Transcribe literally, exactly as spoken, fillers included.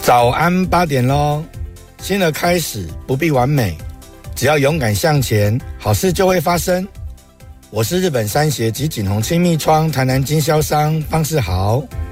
早安八点咯，新的开始不必完美，只要勇敢向前，好事就会发生。我是日本山鞋及锦宏亲密窗台南经销商方世豪。